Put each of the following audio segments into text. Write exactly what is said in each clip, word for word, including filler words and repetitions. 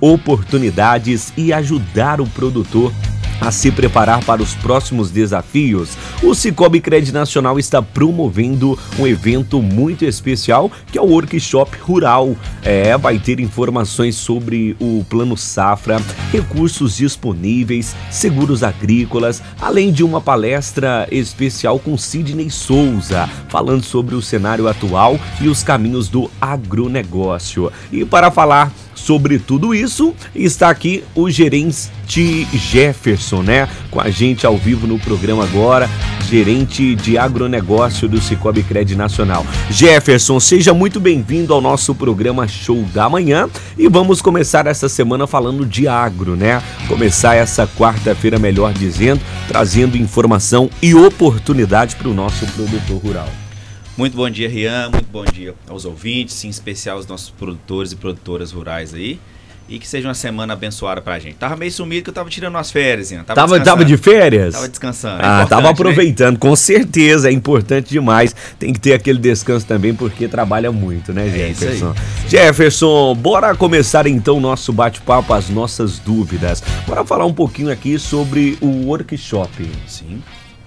oportunidades e ajudar o produtor a se preparar para os próximos desafios, o Sicoob Crédito Nacional está promovendo um evento muito especial, que é o Workshop Rural. É, vai ter informações sobre o Plano Safra, recursos disponíveis, seguros agrícolas, além de uma palestra especial com Sidney Souza, falando sobre o cenário atual e os caminhos do agronegócio. E para falar sobre tudo isso, está aqui o gerente Jefferson, né? Com a gente ao vivo no programa agora, gerente de agronegócio do Sicoob Crédito Nacional. Jefferson, seja muito bem-vindo ao nosso programa Show da Manhã e vamos começar essa semana falando de agro, né? Começar essa quarta-feira, melhor dizendo, trazendo informação e oportunidade para o nosso produtor rural. Muito bom dia, Rian, muito bom dia aos ouvintes, em especial aos nossos produtores e produtoras rurais aí. E que seja uma semana abençoada pra gente. Tava meio sumido que eu tava tirando umas férias, Rian. Tava, tava, tava de férias? Tava descansando. É ah, tava aproveitando, né? Com certeza, é importante demais. Tem que ter aquele descanso também, porque trabalha muito, né, Jefferson? É Jefferson, bora começar então o nosso bate-papo, as nossas dúvidas. Bora falar um pouquinho aqui sobre o workshop. Sim.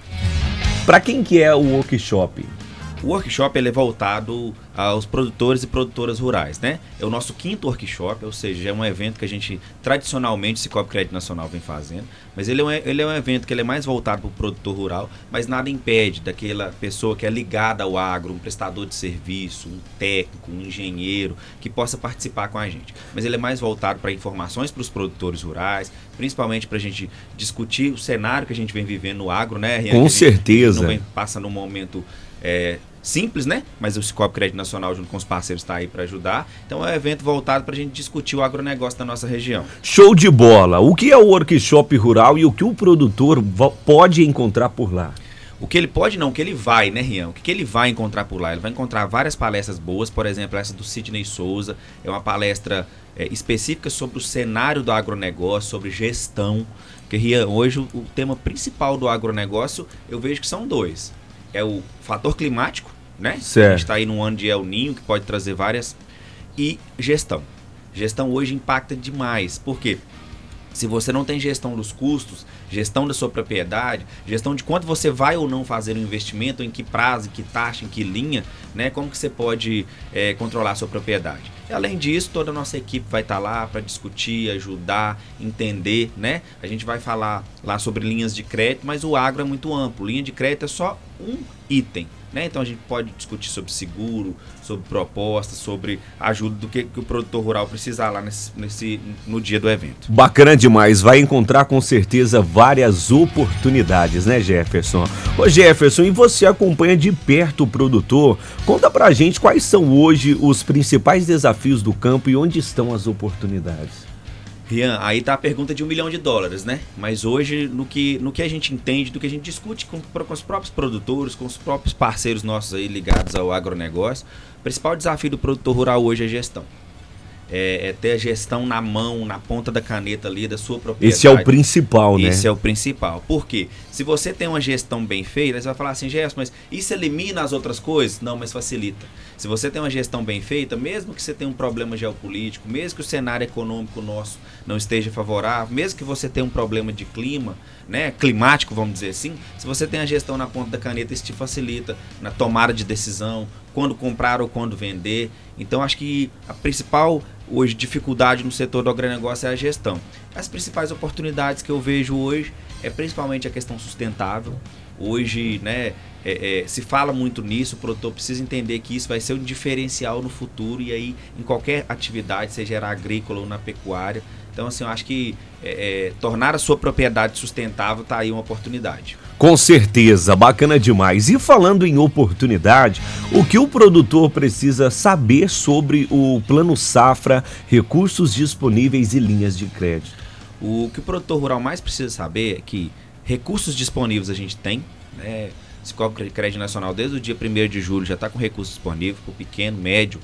Pra quem que é o workshop? O workshop ele é voltado aos produtores e produtoras rurais, né? É o nosso quinto workshop, ou seja, é um evento que a gente tradicionalmente, Sicoob Crédito Nacional vem fazendo, mas ele é um, ele é um evento que ele é mais voltado para o produtor rural, mas nada impede daquela pessoa que é ligada ao agro, um prestador de serviço, um técnico, um engenheiro, que possa participar com a gente. Mas ele é mais voltado para informações para os produtores rurais, principalmente para a gente discutir o cenário que a gente vem vivendo no agro, né, Rian? Com certeza. Não vem, passa num momento É, simples, né? Mas o Sicoob Crédito Nacional, junto com os parceiros, está aí para ajudar. Então é um evento voltado para a gente discutir o agronegócio da nossa região. Show de bola! O que é o Workshop Rural e o que o produtor pode encontrar por lá? O que ele pode não, o que ele vai, né, Rian? O que ele vai encontrar por lá? Ele vai encontrar várias palestras boas, por exemplo, essa do Sidney Souza, é uma palestra é, específica sobre o cenário do agronegócio, sobre gestão. Porque, Rian, hoje o, o tema principal do agronegócio, eu vejo que são dois. É o fator climático, né? Certo. A gente está aí num ano de El Niño, que pode trazer várias... E gestão. Gestão hoje impacta demais. Por quê? Se você não tem gestão dos custos, gestão da sua propriedade, gestão de quanto você vai ou não fazer um investimento, em que prazo, em que taxa, em que linha, né? Como que você pode é, controlar a sua propriedade? E, além disso, toda a nossa equipe vai estar lá para discutir, ajudar, entender, né? A gente vai falar lá sobre linhas de crédito, mas o agro é muito amplo. Linha de crédito é só um item, né? Então a gente pode discutir sobre seguro, sobre propostas, sobre ajuda do que, que o produtor rural precisar lá nesse, nesse, no dia do evento. Bacana demais, vai encontrar com certeza várias oportunidades, né, Jefferson? Ô Jefferson, e você acompanha de perto o produtor? Conta pra gente quais são hoje os principais desafios do campo e onde estão as oportunidades. Rian, aí tá a pergunta de um milhão de dólares, né? Mas hoje, no que, no que a gente entende, do que a gente discute com, com os próprios produtores, com os próprios parceiros nossos aí ligados ao agronegócio, o principal desafio do produtor rural hoje é gestão. É, é ter a gestão na mão, na ponta da caneta ali da sua propriedade. Esse é o principal, né? Esse é o principal. Por quê? Se você tem uma gestão bem feita, você vai falar assim, Gerson, mas isso elimina as outras coisas? Não, mas facilita. Se você tem uma gestão bem feita, mesmo que você tenha um problema geopolítico, mesmo que o cenário econômico nosso não esteja favorável, mesmo que você tenha um problema de clima, né, climático, vamos dizer assim, se você tem a gestão na ponta da caneta, isso te facilita na tomada de decisão, quando comprar ou quando vender. Então, acho que a principal hoje dificuldade no setor do agronegócio é a gestão. As principais oportunidades que eu vejo hoje é principalmente a questão sustentável. Hoje, né, é, é, se fala muito nisso, o produtor precisa entender que isso vai ser um diferencial no futuro e aí em qualquer atividade, seja na agrícola ou na pecuária. Então, assim, eu acho que é, é, tornar a sua propriedade sustentável está aí uma oportunidade. Com certeza, bacana demais. E falando em oportunidade, o que o produtor precisa saber sobre o Plano Safra, recursos disponíveis e linhas de crédito? O que o produtor rural mais precisa saber é que recursos disponíveis a gente tem, né? Sicoob Crédito Nacional desde o dia primeiro de julho já está com recursos disponíveis para o pequeno, médio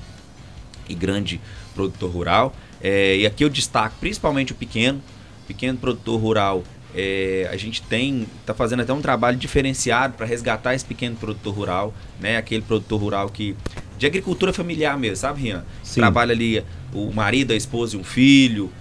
e grande produtor rural. É, e aqui eu destaco principalmente o pequeno, pequeno produtor rural. É, a gente tem, está fazendo até um trabalho diferenciado para resgatar esse pequeno produtor rural, né? Aquele produtor rural que de agricultura familiar mesmo, sabe, Rian? Sim. Trabalha ali o marido, a esposa e um filho,